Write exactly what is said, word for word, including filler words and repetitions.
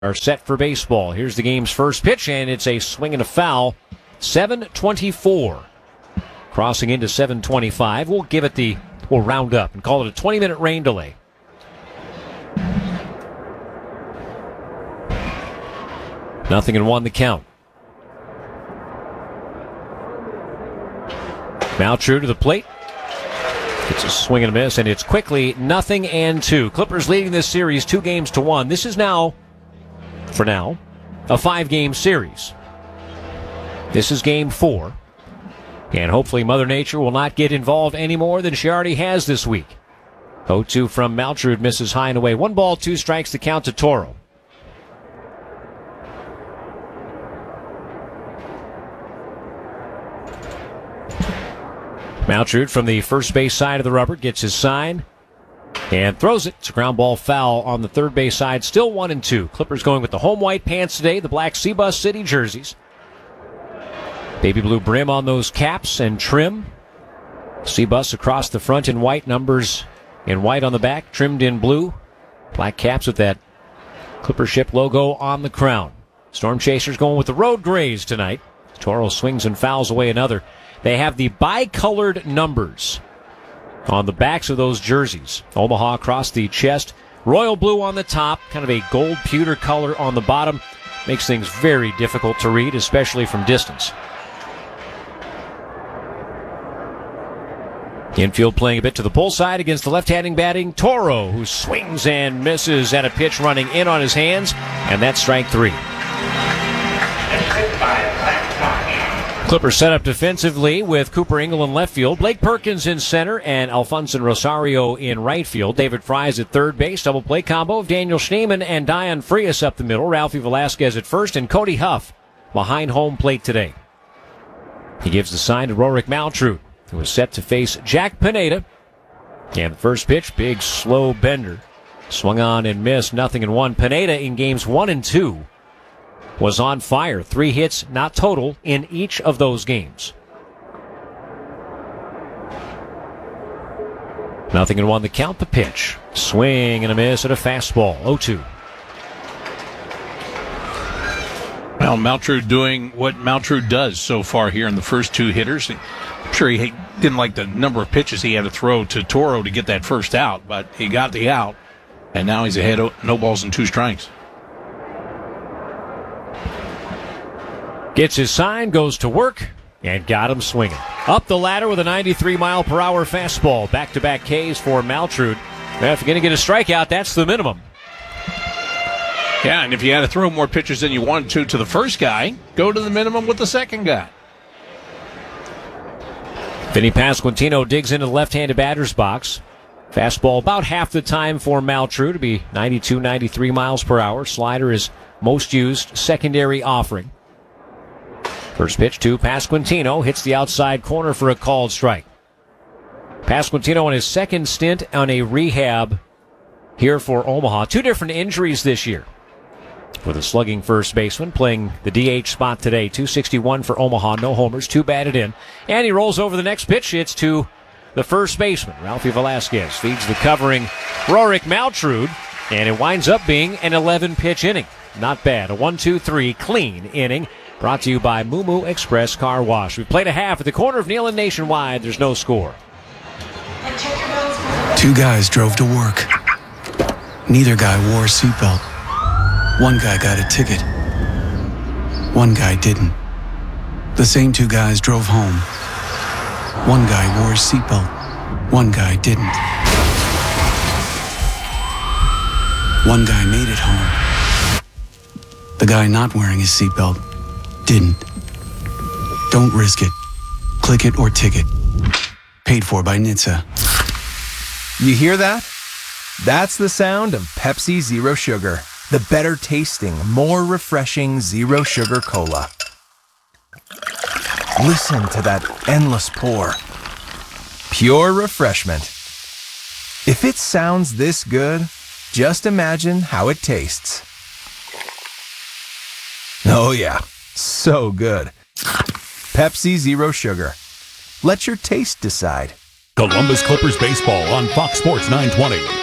are set for baseball. Here's the game's first pitch, and it's a swing and a foul. seven twenty-four. Crossing into seven twenty-five. We'll give it the, we'll round up and call it a twenty-minute rain delay. Nothing and one the count. Maltrue to the plate. It's a swing and a miss, and it's quickly nothing and two. Clippers leading this series two games to one. This is now, for now, a five-game series. This is game four. And hopefully Mother Nature will not get involved any more than she already has this week. oh two from Maltrue, misses high and away. One ball, two strikes to count to Toro. Maltrue from the first base side of the rubber gets his sign and throws it. It's a ground ball foul on the third base side. Still one and two. Clippers going with the home white pants today, the black C-Bus City jerseys. Baby blue brim on those caps and trim. C-Bus across the front in white, numbers in white on the back, trimmed in blue. Black caps with that Clipper ship logo on the crown. Storm Chasers going with the road grays tonight. Toro swings and fouls away another. They have the bicolored numbers on the backs of those jerseys. Omaha across the chest, royal blue on the top, kind of a gold pewter color on the bottom. Makes things very difficult to read, especially from distance. Infield playing a bit to the pull side against the left-handing batting Toro, who swings and misses at a pitch running in on his hands, and that's strike three. Clippers set up defensively with Cooper Ingle in left field, Blake Perkins in center, and Alfonso Rosario in right field. David Fries at third base, double play combo of Daniel Schneemann and Dion Frias up the middle, Ralphie Velasquez at first, and Cody Huff behind home plate today. He gives the sign to Rorik Maltrue, who is set to face Jack Pineda. And the first pitch, big slow bender. Swung on and missed, nothing and one. Pineda in games one and two was on fire. Three hits, not total, in each of those games. Nothing and one the count, the pitch. Swing and a miss at a fastball. oh two. Well, Maltrue doing what Maltrue does so far here in the first two hitters. I'm sure he didn't like the number of pitches he had to throw to Toro to get that first out, but he got the out, and now he's ahead, no balls and two strikes. Gets his sign, goes to work, and got him swinging. Up the ladder with a ninety-three mile per hour fastball. Back-to-back Ks for Maltrue. Well, if you're going to get a strikeout, that's the minimum. Yeah, and if you had to throw more pitches than you wanted to to the first guy, go to the minimum with the second guy. Vinny Pasquantino digs into the left-handed batter's box. Fastball about half the time for Maltrue to be ninety-two, ninety-three miles per hour. Slider is most used secondary offering. First pitch to Pasquantino, hits the outside corner for a called strike. Pasquantino on his second stint on a rehab here for Omaha. Two different injuries this year for the slugging first baseman, playing the D H spot today. two sixty-one for Omaha, no homers, two batted in. And he rolls over the next pitch. It's to the first baseman, Ralphie Velasquez. Feeds the covering Rorik Maltrue, and it winds up being an eleven-pitch inning. Not bad. A one two three clean inning. Brought to you by Moo Moo Express Car Wash. We played a half at the corner of Neal and Nationwide. There's no score. Two guys drove to work. Neither guy wore a seatbelt. One guy got a ticket. One guy didn't. The same two guys drove home. One guy wore a seatbelt. One guy didn't. One guy made it home. The guy not wearing his seatbelt didn't. Don't risk it. Click it or ticket. Paid for by N H T S A. You hear that? That's the sound of Pepsi Zero Sugar. The better tasting, more refreshing Zero Sugar Cola. Listen to that endless pour. Pure refreshment. If it sounds this good, just imagine how it tastes. Oh yeah, so good. Pepsi Zero Sugar. Let your taste decide. Columbus Clippers baseball on Fox Sports nine twenty.